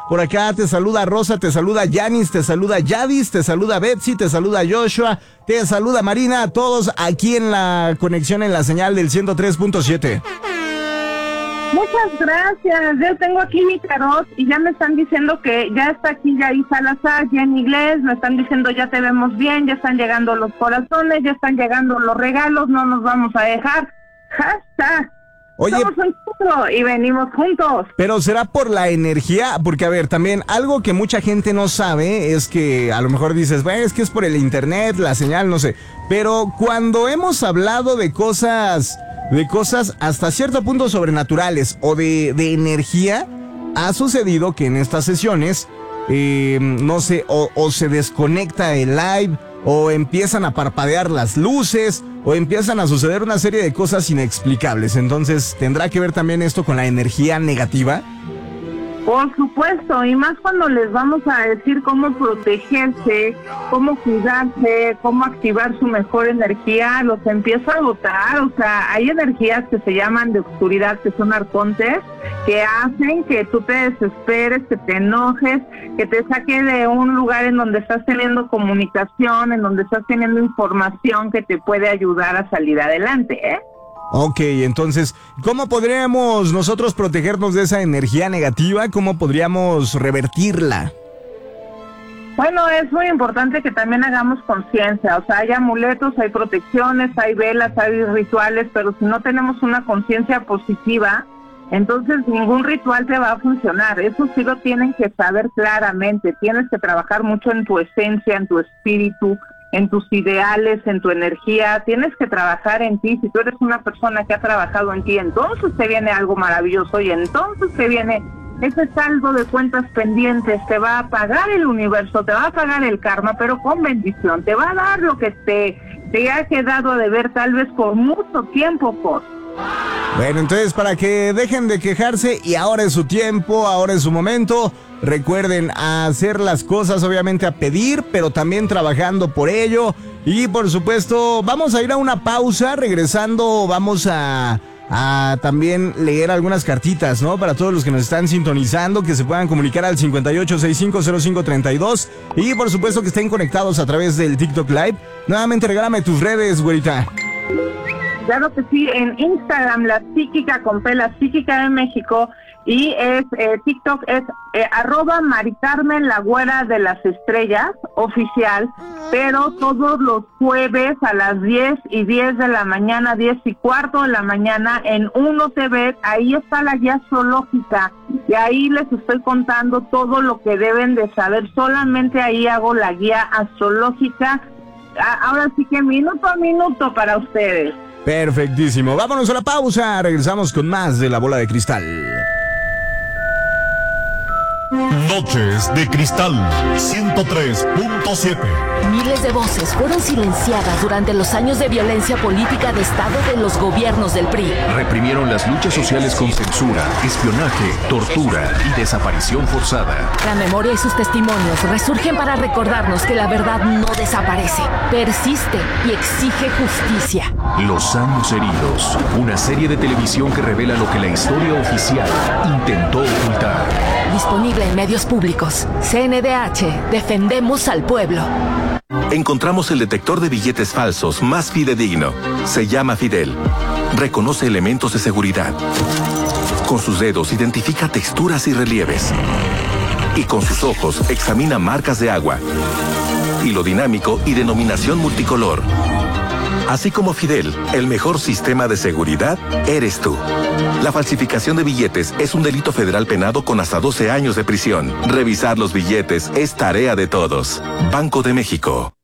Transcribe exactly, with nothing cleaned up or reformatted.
Por acá te saluda Rosa, te saluda Yanis, te saluda Yadis, te saluda Betsy, te saluda Joshua, te saluda Marina, todos aquí en la conexión en la señal del ciento tres punto siete. Muchas gracias, yo tengo aquí mi tarot y ya me están diciendo que ya está aquí Yair Salazar, ya en inglés, me están diciendo ya te vemos bien, ya están llegando los corazones, ya están llegando los regalos, no nos vamos a dejar. Hashtag. Oye, somos un ciclo y venimos juntos. Pero será por la energía, porque a ver, también algo que mucha gente no sabe es que a lo mejor dices, bueno, es que es por el internet, la señal, no sé, pero cuando hemos hablado de cosas... de cosas hasta cierto punto sobrenaturales o de, de energía, ha sucedido que en estas sesiones, eh, no sé, o, o se desconecta el live, o empiezan a parpadear las luces, o empiezan a suceder una serie de cosas inexplicables. Entonces, ¿tendrá que ver también esto con la energía negativa? Por supuesto, y más cuando les vamos a decir cómo protegerse, cómo cuidarse, cómo activar su mejor energía, los empieza a botar. O sea, hay energías que se llaman de oscuridad, que son arcontes, que hacen que tú te desesperes, que te enojes, que te saque de un lugar en donde estás teniendo comunicación, en donde estás teniendo información que te puede ayudar a salir adelante, ¿eh? Ok, entonces, ¿cómo podríamos nosotros protegernos de esa energía negativa? ¿Cómo podríamos revertirla? Bueno, es muy importante que también hagamos conciencia, o sea, hay amuletos, hay protecciones, hay velas, hay rituales, pero si no tenemos una conciencia positiva, entonces ningún ritual te va a funcionar. Eso sí lo tienen que saber claramente, tienes que trabajar mucho en tu esencia, en tu espíritu, en tus ideales, en tu energía, tienes que trabajar en ti. Si tú eres una persona que ha trabajado en ti, entonces te viene algo maravilloso y entonces te viene ese saldo de cuentas pendientes, te va a pagar el universo, te va a pagar el karma, pero con bendición, te va a dar lo que te, te ha quedado a deber tal vez por mucho tiempo, por. Bueno, entonces para que dejen de quejarse y ahora es su tiempo, ahora es su momento. Recuerden hacer las cosas, obviamente a pedir, pero también trabajando por ello. Y por supuesto, vamos a ir a una pausa. Regresando, vamos a, a también leer algunas cartitas, ¿no? Para todos los que nos están sintonizando, que se puedan comunicar al cincuenta y ocho sesenta y cinco cero cinco treinta y dos. Y por supuesto que estén conectados a través del TikTok Live. Nuevamente regálame tus redes, güerita. Claro que sí, en Instagram, La Psíquica con P, La Psíquica de México, y es eh, TikTok es eh, arroba Mari Carmen, la güera de las estrellas, oficial, pero todos los jueves a las diez y diez de la mañana, diez y cuarto de la mañana, en Uno T V, ahí está la guía zoológica, y ahí les estoy contando todo lo que deben de saber, solamente ahí hago la guía astrológica, ahora sí que minuto a minuto para ustedes. Perfectísimo. Vámonos a la pausa. Regresamos con más de La Bola de Cristal. Noches de Cristal ciento tres punto siete. Miles de voces fueron silenciadas durante los años de violencia política de Estado de los gobiernos del P R I. Reprimieron las luchas sociales con censura, espionaje, tortura y desaparición forzada. La memoria y sus testimonios resurgen para recordarnos que la verdad no desaparece, persiste y exige justicia. Los años heridos, una serie de televisión que revela lo que la historia oficial intentó ocultar. Disponible en medios públicos. C N D H, defendemos al pueblo. Encontramos el detector de billetes falsos más fidedigno. Se llama Fidel. Reconoce elementos de seguridad. Con sus dedos identifica texturas y relieves. Y con sus ojos examina marcas de agua, hilo dinámico y denominación multicolor. Así como Fidel, el mejor sistema de seguridad eres tú. La falsificación de billetes es un delito federal penado con hasta doce años de prisión. Revisar los billetes es tarea de todos. Banco de México.